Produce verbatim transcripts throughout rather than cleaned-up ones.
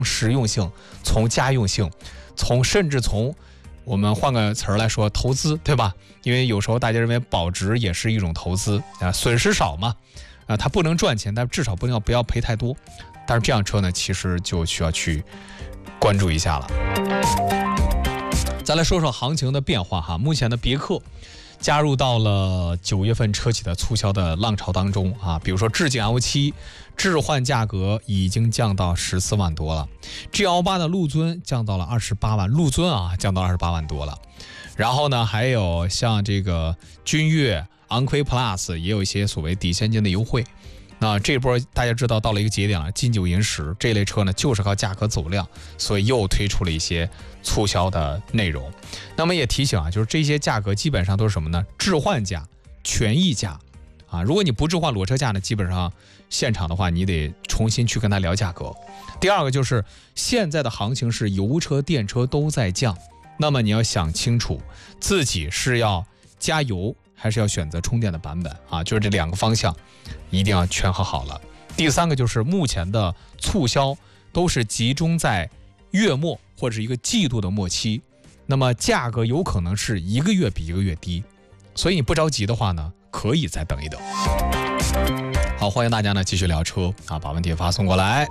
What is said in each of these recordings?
实用性，从家用性，从甚至从我们换个词儿来说，投资，对吧？因为有时候大家认为保值也是一种投资啊，损失少嘛，啊，它不能赚钱，但至少不要不要赔太多。但是这辆车呢，其实就需要去关注一下了。再来说说行情的变化哈，目前的别克加入到了九月份车企的促销的浪潮当中啊，比如说致敬 L 七，置换价格已经降到十四万多了 ，G L 八的陆尊降到了二十八万，陆尊啊降到二十八万多了。然后呢，还有像这个君越、昂科威 Plus 也有一些所谓抵现金的优惠。那这波大家知道到了一个节点了，金九银十这类车呢就是靠价格走量，所以又推出了一些促销的内容。那么也提醒啊，就是这些价格基本上都是什么呢？置换价、权益价啊。如果你不置换裸车价呢，基本上现场的话你得重新去跟他聊价格。第二个就是现在的行情是油车、电车都在降，那么你要想清楚自己是要加油还是要选择充电的版本啊，就是这两个方向一定要权衡好了。第三个就是目前的促销都是集中在月末或者一个季度的末期，那么价格有可能是一个月比一个月低，所以你不着急的话呢，可以再等一等。好，欢迎大家呢继续聊车啊，把问题发送过来。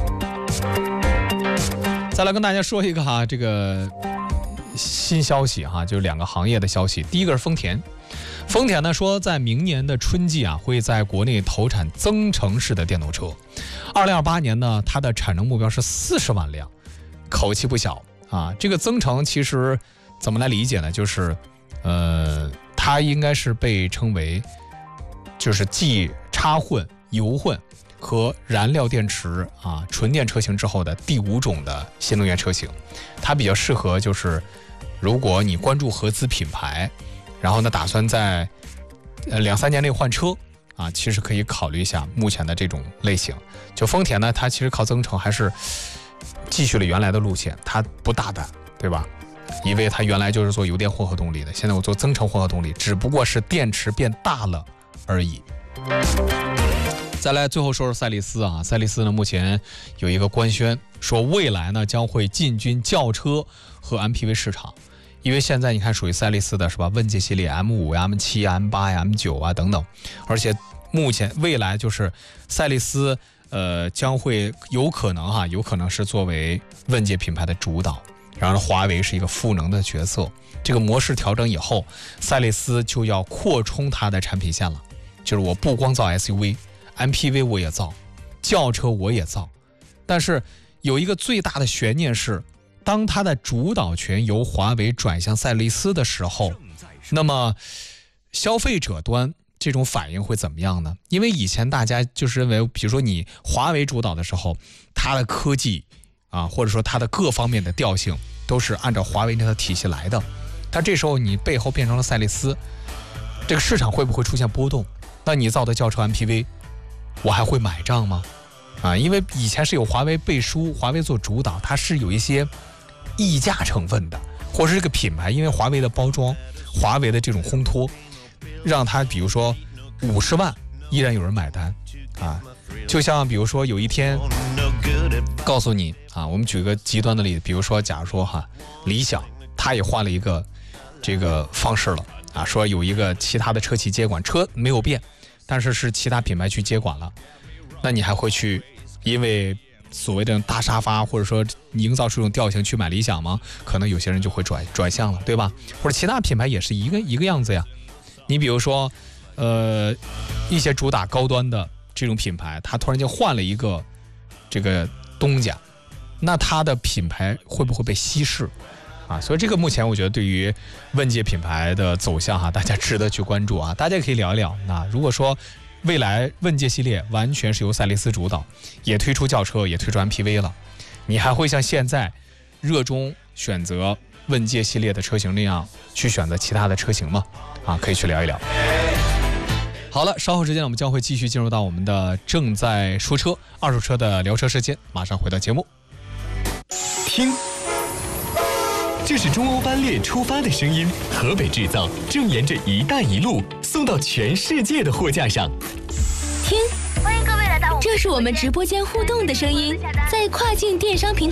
再来跟大家说一个哈，这个新消息哈，就是两个行业的消息。第一个是丰田。丰田呢说，在明年的春季啊，会在国内投产增程式的电动车。二零二八年呢，它的产能目标是四十万辆，口气不小啊。这个增程其实怎么来理解呢？就是，呃，它应该是被称为，就是继插混、油混和燃料电池啊纯电车型之后的第五种的新能源车型。它比较适合就是，如果你关注合资品牌。然后呢，打算在呃两三年内换车啊，其实可以考虑一下目前的这种类型。就丰田呢，它其实靠增程还是继续了原来的路线，它不大胆，对吧？因为它原来就是做油电混合动力的，现在我做增程混合动力，只不过是电池变大了而已。再来最后说说赛力斯啊，赛力斯呢目前有一个官宣，说未来呢将会进军轿车和 M P V 市场。因为现在你看属于赛力斯的是吧？问界系列 M 五 呀、M 七 呀、M 八 呀、M 九 啊等等，而且目前未来就是赛力斯呃将会有可能哈，有可能是作为问界品牌的主导，然后华为是一个赋能的角色。这个模式调整以后，赛力斯就要扩充它的产品线了，就是我不光造 S U V、M P V 我也造，轿车我也造，但是有一个最大的悬念是。当它的主导权由华为转向赛力斯的时候，那么消费者端这种反应会怎么样呢？因为以前大家就是认为，比如说你华为主导的时候，它的科技啊，或者说它的各方面的调性都是按照华为那套体系来的。但这时候你背后变成了赛力斯，这个市场会不会出现波动？那你造的轿车 M P V， 我还会买账吗？啊，因为以前是有华为背书，华为做主导，它是有一些溢价成分的，或者是这个品牌，因为华为的包装，华为的这种烘托，让它比如说五十万依然有人买单啊。就像比如说有一天告诉你啊，我们举个极端的例子，比如说假如说哈，理想它也换了一个这个方式了啊，说有一个其他的车企接管，车没有变，但是是其他品牌去接管了，那你还会去因为所谓的大沙发，或者说营造出这种调性去买理想吗？可能有些人就会转转向了，对吧？或者其他品牌也是一个一个样子呀。你比如说，呃，一些主打高端的这种品牌，它突然间换了一个这个东家，那它的品牌会不会被稀释啊？所以这个目前我觉得对于问界品牌的走向哈，大家值得去关注啊。大家可以聊一聊。那如果说未来问界系列完全是由赛力斯主导，也推出轿车，也推出 M P V 了，你还会像现在热衷选择问界系列的车型那样去选择其他的车型吗？啊，可以去聊一聊。好了，稍后时间我们将会继续进入到我们的正在说车二手车的聊车时间，马上回到节目。 听，这是中欧班列出发的声音，河北制造正沿着一带一路送到全世界的货架上。 听，欢迎各位来到我们这是我们直播间互动的声音，在跨境电商平台。